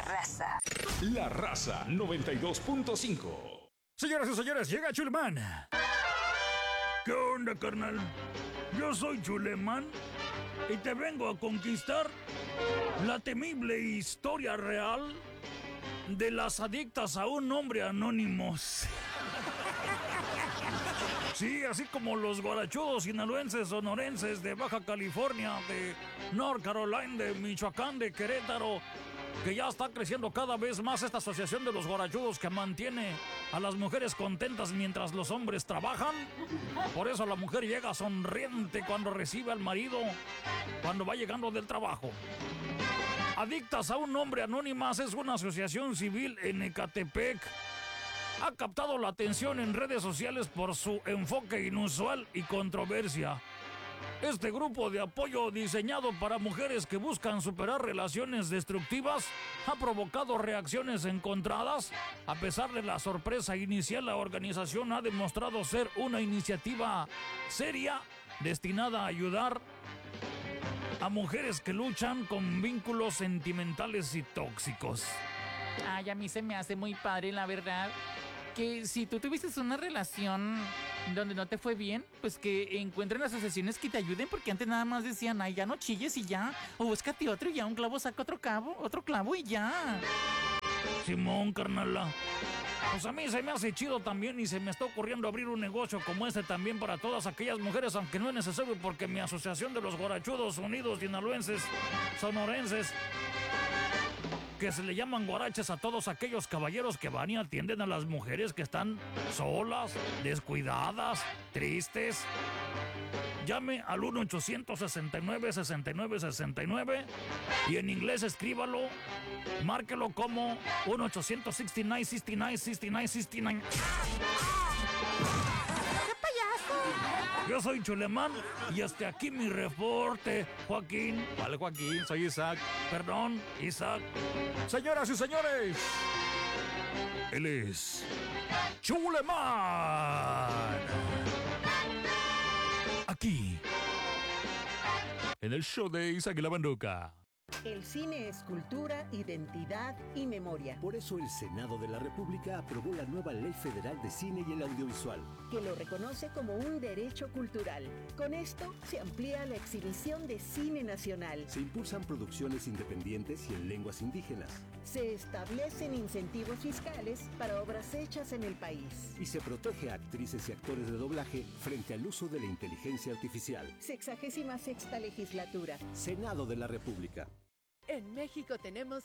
raza. La Raza 92.5. Señoras y señores, llega Chulemán. ¿Qué onda, carnal? Yo soy Chulemán y te vengo a conquistar la temible historia real de las adictas a un nombre anónimos. Sí, así como los guarachudos sinaloenses, sonorenses de Baja California, de North Carolina, de Michoacán, de Querétaro, que ya está creciendo cada vez más esta asociación de los guarachudos que mantiene a las mujeres contentas mientras los hombres trabajan. Por eso la mujer llega sonriente cuando recibe al marido cuando va llegando del trabajo. Adictas a un nombre anónimas es una asociación civil en Ecatepec. Ha captado la atención en redes sociales por su enfoque inusual y controversia. Este grupo de apoyo diseñado para mujeres que buscan superar relaciones destructivas ha provocado reacciones encontradas. A pesar de la sorpresa inicial, la organización ha demostrado ser una iniciativa seria destinada a ayudar a mujeres que luchan con vínculos sentimentales y tóxicos. Ay, a mí se me hace muy padre, la verdad, que si tú tuviste una relación donde no te fue bien, pues que encuentren asociaciones que te ayuden, porque antes nada más decían, ay, ya no chilles y ya, o búscate otro y ya un clavo saca otro clavo y ya. Simón, carnala. Pues a mí se me hace chido también y se me está ocurriendo abrir un negocio como este también para todas aquellas mujeres, aunque no es necesario porque mi asociación de los guarachudos unidos sinaloenses, sonorenses, que se le llaman guaraches a todos aquellos caballeros que van y atienden a las mujeres que están solas, descuidadas, tristes. Llame al 1-800-69-69-69 y en inglés escríbalo, márquelo como 1-800-69-69-69. Yo soy Chulemán y hasta aquí mi reporte, Joaquín. Vale, Joaquín, soy Isaac. Perdón, Isaac. Señoras y señores, él es Chulemán. Aquí, en el show de Isaac y la Banduca. El cine es cultura, identidad y memoria. Por eso el Senado de la República aprobó la nueva Ley Federal de Cine y el Audiovisual, que lo reconoce como un derecho cultural. Con esto se amplía la exhibición de cine nacional. se impulsan producciones independientes y en lenguas indígenas, Se establecen incentivos fiscales para obras hechas en el país. y se protege a actrices y actores de doblaje frente al uso de la inteligencia artificial. 66ª legislatura. Senado de la República. En México tenemos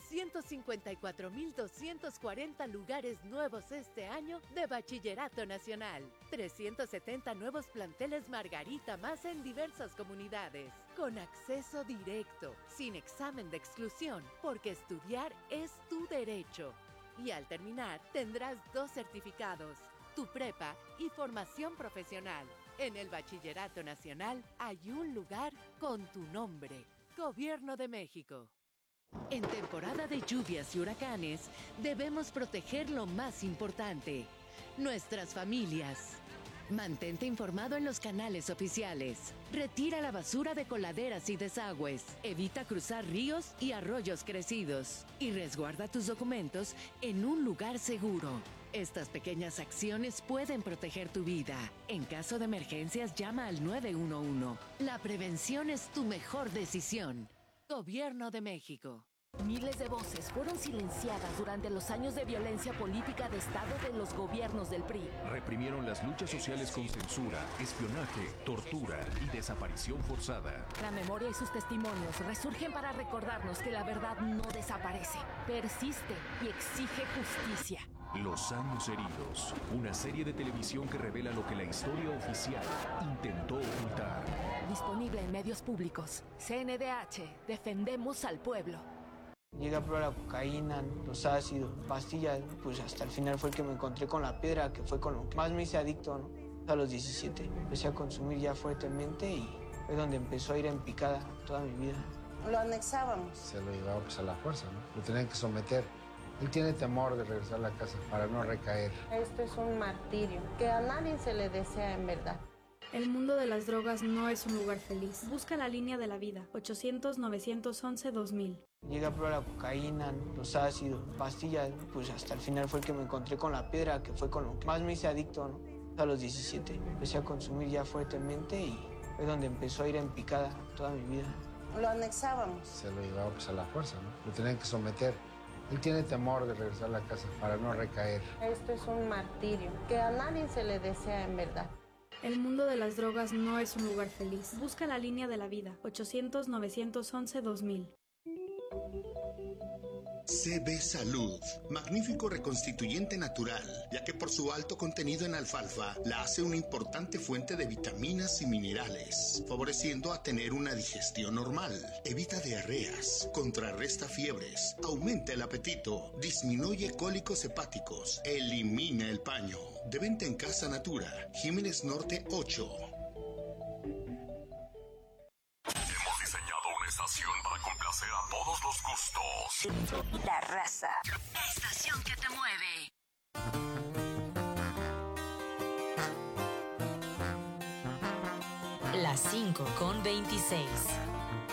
154.240 lugares nuevos este año de Bachillerato Nacional. 370 nuevos planteles Margarita más en diversas comunidades. Con acceso directo, sin examen de exclusión, porque estudiar es tu derecho. Y al terminar, tendrás 2 certificados, tu prepa y formación profesional. En el Bachillerato Nacional hay un lugar con tu nombre. Gobierno de México. En temporada de lluvias y huracanes, debemos proteger lo más importante, nuestras familias. Mantente informado en los canales oficiales. Retira la basura de coladeras y desagües. Evita cruzar ríos y arroyos crecidos. Y resguarda tus documentos en un lugar seguro. Estas pequeñas acciones pueden proteger tu vida. En caso de emergencias, llama al 911. La prevención es tu mejor decisión. Gobierno de México. Miles de voces fueron silenciadas durante los años de violencia política de Estado de los gobiernos del PRI. Reprimieron las luchas sociales con censura, espionaje, tortura y desaparición forzada. La memoria y sus testimonios resurgen para recordarnos que la verdad no desaparece, persiste y exige justicia. Los años heridos, una serie de televisión que revela lo que la historia oficial intentó ocultar. Disponible en medios públicos. CNDH, defendemos al pueblo. Llegué a probar la cocaína, los ácidos, pastillas, pues hasta el final fue el que me encontré con la piedra, que fue con lo que más me hice adicto, ¿no? A los 17 empecé a consumir ya fuertemente y fue donde empezó a ir en picada toda mi vida. Lo anexábamos. Se lo llevaba pues a la fuerza, ¿no? Lo tenían que someter. Él tiene temor de regresar a la casa para no recaer. Esto es un martirio que a nadie se le desea en verdad. El mundo de las drogas no es un lugar feliz. Busca la línea de la vida. 800-911-2000. Llegué a probar la cocaína, los ácidos, pastillas, pues hasta el final fue el que me encontré con la piedra, que fue con lo que más me hice adicto, ¿no? A los 17 empecé a consumir ya fuertemente y fue donde empezó a ir en picada toda mi vida. Lo anexábamos. Se lo llevaba pues a la fuerza, ¿no? Lo tenían que someter. Él tiene temor de regresar a la casa para no recaer. Esto es un martirio que a nadie se le desea en verdad. El mundo de las drogas no es un lugar feliz. Busca la línea de la vida. 800-911-2000. CB Salud, magnífico reconstituyente natural, ya que por su alto contenido en alfalfa la hace una importante fuente de vitaminas y minerales, favoreciendo a tener una digestión normal, evita diarreas, contrarresta fiebres, aumenta el apetito, disminuye cólicos hepáticos, elimina el paño. De venta en Casa Natura, Jiménez Norte 8. Hemos diseñado una estación para complacer a todos los gustos. La Raza. Estación que te mueve. Las 5:26.